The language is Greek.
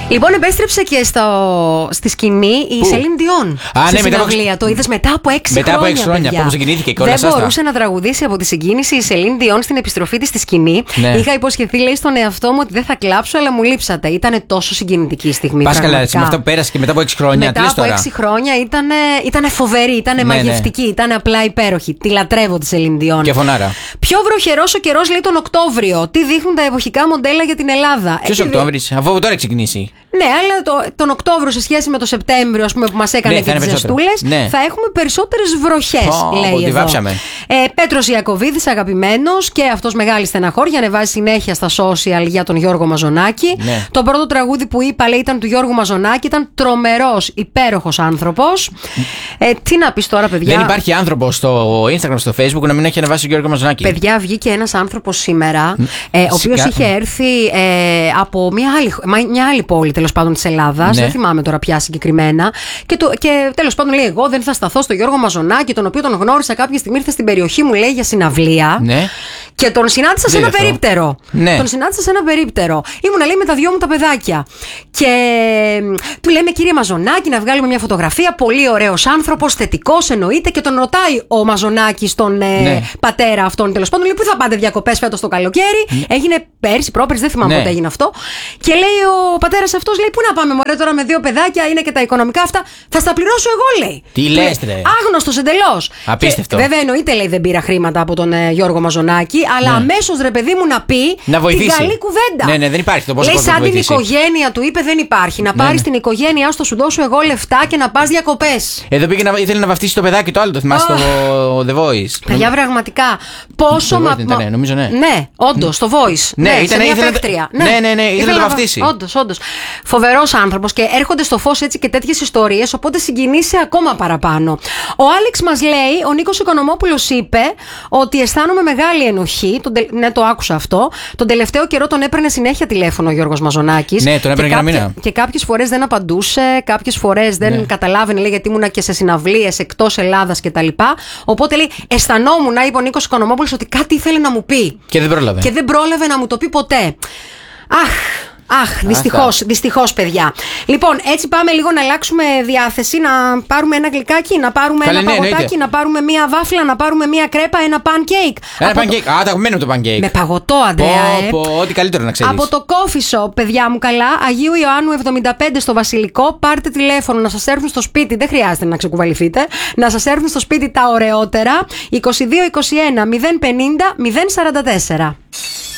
Λοιπόν, επέστρεψε και στη σκηνή η Σελίν Διόν. Στη συναυλία. Το είδες μετά από 6 χρόνια. Μετά από 6 χρόνια που συγκινήθηκε και όλα αυτά. Δεν μπορούσε να τραγουδήσει από τη συγκίνηση η Σελίν Διόν στην επιστροφή της στη σκηνή. Ναι. Είχα υποσχεθεί, λέει, στον εαυτό μου ότι δεν θα κλάψω, αλλά μου λείψατε. Ήταν τόσο συγκινητική η στιγμή. Πάσκαλα, με αυτό που πέρασε και μετά από 6 χρόνια. Μετά από 6 χρόνια ήταν φοβερή, ήταν μαγευτική, ήταν απλά υπέροχη. Τη λατρεύω τη Σελίν Διόν. Και φωνάρα. Πιο βροχερός ο καιρός, λέει, τον Οκτώβριο. Τι δείχνουν τα εποχικά μοντέλα για την Ελλάδα. Ποιος Οκτώβρης, αφού τώρα ξεκινήσει. Ναι, αλλά τον Οκτώβριο σε σχέση με το Σεπτέμβριο, ας πούμε, που μας έκανε και τις ζεστούλες, θα έχουμε περισσότερες βροχές, λέει εδώ. Πέτρος Ιακωβίδης, αγαπημένος, και αυτός μεγάλη στεναχώρια, ανεβάζει συνέχεια στα social για τον Γιώργο Μαζονάκη. Ναι. Το πρώτο τραγούδι που είπα, λέει, ήταν του Γιώργου Μαζονάκη, ήταν τρομερός, υπέροχος άνθρωπος. Τι να πεις τώρα, παιδιά. Δεν υπάρχει άνθρωπος στο Instagram, στο Facebook να μην έχει ανεβάσει τον Γιώργο Μαζονάκη. Παιδιά, βγήκε ένας άνθρωπος σήμερα, ο οποίος είχε έρθει από μια άλλη πόλη, τέλος πάντων, της Ελλάδας. Ναι. Δεν θυμάμαι τώρα πια συγκεκριμένα. Και τέλος πάντων, λέει, εγώ δεν θα σταθώ στο Γιώργο Μαζονάκη, τον οποίο τον γνώρισα κάποια στιγμή, ήρθε στην περιοχή μου, λέει, για συναυλία. Ναι. Και τον συνάντησα σε ένα περίπτερο. Ναι. Τον συνάντησα σε ένα περίπτερο. Ήμουνα, λέει, με τα δυο μου τα παιδάκια. Και του λέμε, κύριε Μαζονάκη, να βγάλουμε μια φωτογραφία. Πολύ ωραίος άνθρωπος, θετικός εννοείται. Και τον ρωτάει ο Μαζονάκης τον πατέρα αυτόν, τέλος πάντων, λέει, πού θα πάτε διακοπές φέτος το καλοκαίρι. Ναι. Έγινε πέρσι, πρόπερσι, δεν θυμάμαι πότε έγινε αυτό. Και λέει ο πατέρας αυτός, λέει, πού να πάμε, μωρέ, τώρα με 2 παιδάκια, είναι και τα οικονομικά αυτά. Θα στα πληρώσω εγώ, λέει. Τι λες, ρε. Άγνωστος εντελώς. Απίστευτο. Και, βέβαια, εννοείται, λέει, δεν πήρα χρήματα από τον Γιώργο Μαζονάκη, αλλά αμέσως, ρε παιδί μου, να πει την καλή κουβέντα. Ναι, δεν υπάρχει το πόσο. Λέει, σαν την οικογένεια του, είπε, δεν υπάρχει. Να πάρεις την οικογένειά σου, θα σου δώσω εγώ λεφτά και να πας διακοπές. Εδώ πήγε ήθελε να βαφτίσει το παιδάκι το άλλο, το θυμάσαι, το The Voice. Παιδιά, πραγματικά. Πόσο νομίζω, ναι. Ναι, όντως, το Voice. Ναι, ήταν μια παίκτρια. Ναι, ήθελε να βαφτίσει. Όντως. Φοβερός άνθρωπος, και έρχονται στο φως έτσι και τέτοιες ιστορίες, οπότε συγκινήσει ακόμα παραπάνω. Ο Άλεξ μας λέει, ο Νίκος Οικονομόπουλος είπε ότι αισθάνομαι μεγάλη ενοχή. Ναι, το άκουσα αυτό. Τον τελευταίο καιρό τον έπαιρνε συνέχεια τηλέφωνο ο Γιώργος Μαζονάκης. Ναι, τον έπαιρνε για ένα μήνα. Και κάποιες φορές δεν απαντούσε, κάποιες φορές δεν καταλάβαινε, λέει, γιατί ήμουνα και σε συναυλίες εκτός Ελλάδας κτλ. Οπότε, λέει, αισθανόμουν, είπε ο Νίκος Οικονομόπουλος, ότι κάτι ήθελε να μου πει. Και δεν πρόλαβε. Να μου το πει ποτέ. Αχ, δυστυχώς, παιδιά. Λοιπόν, έτσι πάμε λίγο να αλλάξουμε διάθεση, να πάρουμε ένα γλυκάκι, να πάρουμε ένα παγωτάκι, να πάρουμε μία βάφλα, να πάρουμε μία κρέπα, ένα pancake. Ένα pancake. Το αγαπημένο το pancake. Με παγωτό, Αντρέα. Ό,τι καλύτερο να ξέρεις. Από το coffee shop, παιδιά μου, καλά. Αγίου Ιωάννου 75 στο Βασιλικό. Πάρτε τηλέφωνο να σας έρθουν στο σπίτι. Δεν χρειάζεται να ξεκουβαληθείτε. Να σας έρθουν στο σπίτι τα ωραιότερα. 2221 050 044.